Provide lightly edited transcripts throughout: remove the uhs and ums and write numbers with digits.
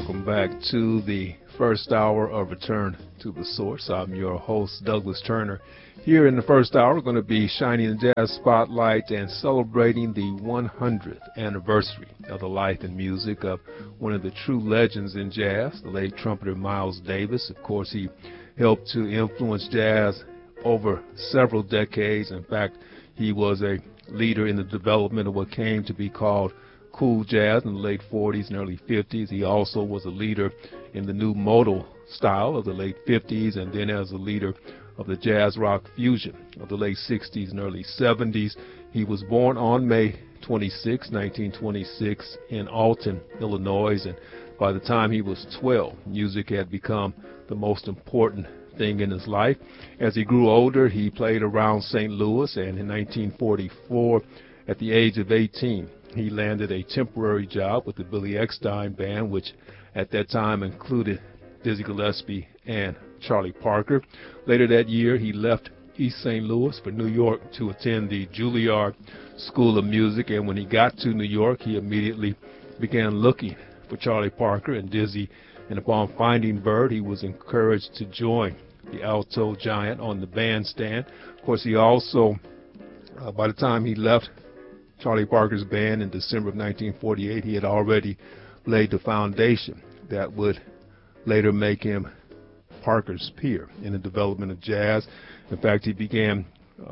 welcome back to the first hour of Return to the Source. I'm your host, Douglas Turner. Here in the first hour, we're going to be shining the jazz spotlight and celebrating the 100th anniversary of the life and music of one of the true legends in jazz, the late trumpeter Miles Davis. Of course, he helped to influence jazz over several decades. In fact, he was a leader in the development of what came to be called cool jazz in the late 40s and early 50s. He also was a leader in the new modal style of the late 50s, and then as a leader of the jazz rock fusion of the late 60s and early 70s. He was born on May 26, 1926 in Alton, Illinois, and by the time he was 12, music had become the most important thing in his life. As he grew older, he played around St. Louis, and in 1944, at the age of 18, he landed a temporary job with the Billy Eckstine Band, which at that time included Dizzy Gillespie and Charlie Parker. Later that year, he left East St. Louis for New York to attend the Juilliard School of Music, and when he got to New York, he immediately began looking for Charlie Parker and Dizzy, and upon finding Bird, he was encouraged to join the alto giant on the bandstand. Of course, he also, by the time he left Charlie Parker's band in December of 1948, he had already laid the foundation that would later make him Parker's peer in the development of jazz. In fact, he began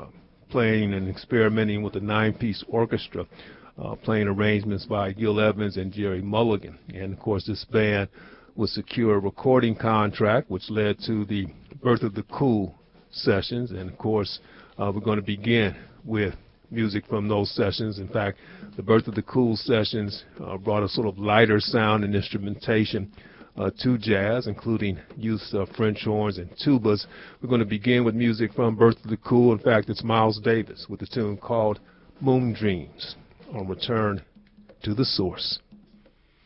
playing and experimenting with a 9-piece orchestra, playing arrangements by Gil Evans and Jerry Mulligan. And, of course, this band would secure a recording contract, which led to the birth of the Cool sessions. And, of course, we're going to begin with music from those sessions. In fact, the birth of the Cool sessions brought a sort of lighter sound and instrumentation to jazz, including use of French horns and tubas. We're going to begin with music from Birth of the Cool. In fact, it's Miles Davis with a tune called Moon Dreams on Return to the Source.